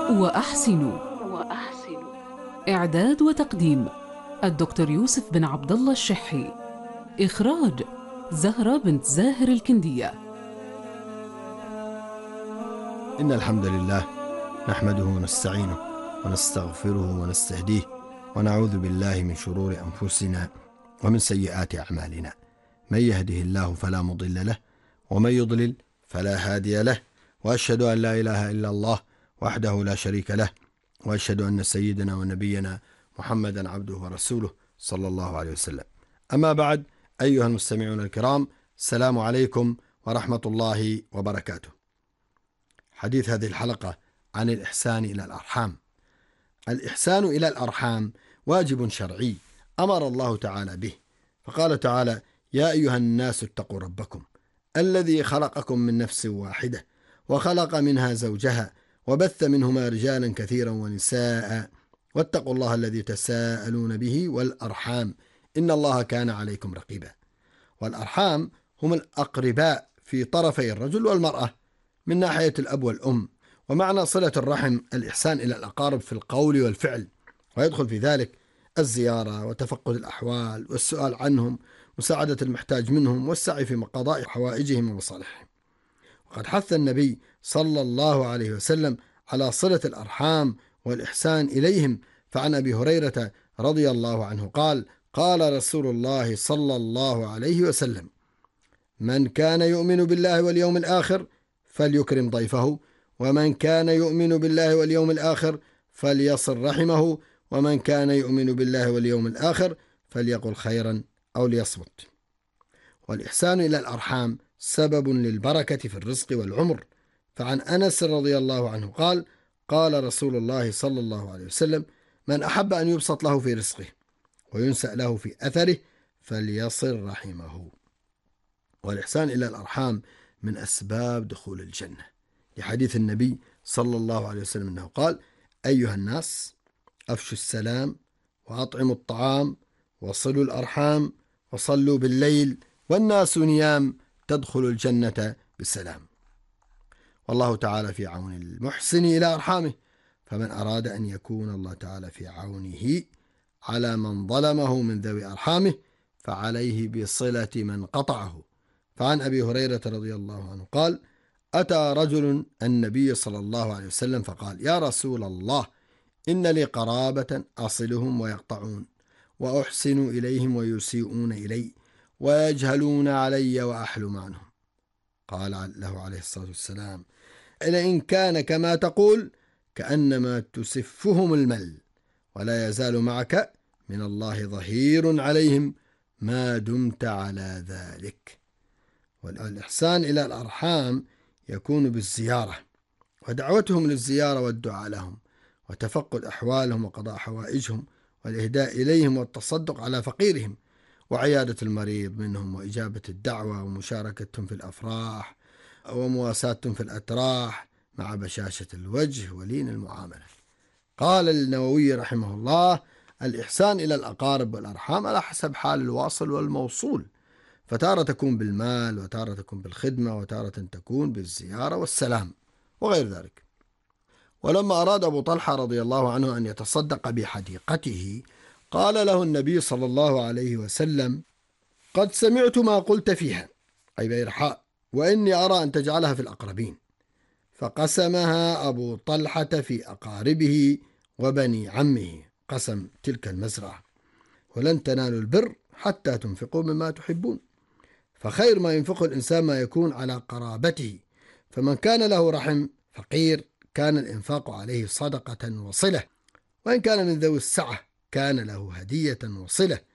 وأحسن. إعداد وتقديم الدكتور يوسف بن عبد الله الشحي. إخراج زهرة بنت زاهر الكندية. إن الحمد لله نحمده ونستعينه ونستغفره ونستهديه ونعوذ بالله من شرور أنفسنا ومن سيئات أعمالنا. من يهده الله فلا مضل له ومن يضلل فلا هادي له، وأشهد أن لا إله إلا الله وحده لا شريك له، وأشهد أن سيدنا ونبينا محمدا عبده ورسوله صلى الله عليه وسلم. أما بعد، أيها المستمعون الكرام، السلام عليكم ورحمة الله وبركاته. حديث هذه الحلقة عن الإحسان إلى الأرحام. الإحسان إلى الأرحام واجب شرعي أمر الله تعالى به، فقال تعالى: يا أيها الناس اتقوا ربكم الذي خلقكم من نفس واحدة وخلق منها زوجها وبث منهما رجالا كثيرا ونساء واتقوا الله الذي تساءلون به والأرحام إن الله كان عليكم رقيبا. والأرحام هم الأقرباء في طرفي الرجل والمرأة من ناحية الأب والأم، ومعنى صلة الرحم الإحسان إلى الأقارب في القول والفعل، ويدخل في ذلك الزيارة وتفقد الأحوال والسؤال عنهم، مساعدة المحتاج منهم، والسعي في قضاء حوائجهم ومصالحهم. وقد حث النبي صلى الله عليه وسلم على صلة الأرحام والإحسان إليهم، فعن أبي هريرة رضي الله عنه قال: قال رسول الله صلى الله عليه وسلم: من كان يؤمن بالله واليوم الآخر فليكرم ضيفه، ومن كان يؤمن بالله واليوم الآخر فليصل رحمه، ومن كان يؤمن بالله واليوم الآخر فليقل خيرا أو ليصمت. والإحسان إلى الأرحام سبب للبركة في الرزق والعمر، فعن أنس رضي الله عنه قال: قال رسول الله صلى الله عليه وسلم: من أحب أن يبسط له في رزقه وينسأ له في أثره فليصل رحمه. والإحسان إلى الأرحام من أسباب دخول الجنة، لحديث النبي صلى الله عليه وسلم أنه قال: أيها الناس أفشوا السلام وأطعموا الطعام وصلوا الأرحام وصلوا بالليل والناس نيام تدخل الجنة بالسلام. والله تعالى في عون المحسن إلى أرحامه، فمن أراد أن يكون الله تعالى في عونه على من ظلمه من ذوي أرحامه فعليه بصلة من قطعه. فعن أبي هريرة رضي الله عنه قال: أتى رجل النبي صلى الله عليه وسلم فقال: يا رسول الله، إن لي قرابة أصلهم ويقطعون، وأحسن إليهم ويسيئون إلي، ويجهلون علي وأحلم عنهم. قال له عليه الصلاة والسلام: إن كان كما تقول كأنما تسفهم المل، ولا يزال معك من الله ظهير عليهم ما دمت على ذلك. والإحسان إلى الأرحام يكون بالزيارة ودعوتهم للزيارة والدعاء لهم وتفقد أحوالهم وقضاء حوائجهم والإهداء إليهم والتصدق على فقيرهم وعيادة المريض منهم وإجابة الدعوة ومشاركتهم في الأفراح ومواساتهم في الأتراح مع بشاشة الوجه ولين المعاملة. قال النووي رحمه الله: الإحسان إلى الأقارب والأرحام على حسب حال الواصل والموصول، فتارة تكون بالمال، وتارة تكون بالخدمة، وتارة تكون بالزيارة والسلام وغير ذلك. ولما أراد أبو طلحة رضي الله عنه أن يتصدق بحديقته قال له النبي صلى الله عليه وسلم: قد سمعت ما قلت فيها، أي بيرحاء، وإني أرى أن تجعلها في الأقربين. فقسمها أبو طلحة في أقاربه وبني عمه، قسم تلك المزرعة. ولن تنالوا البر حتى تنفقوا مما تحبون، فخير ما ينفقه الإنسان ما يكون على قرابته، فمن كان له رحم فقير كان الإنفاق عليه صدقة وصلة، وإن كان من ذوي السعة كان له هدية وصلة،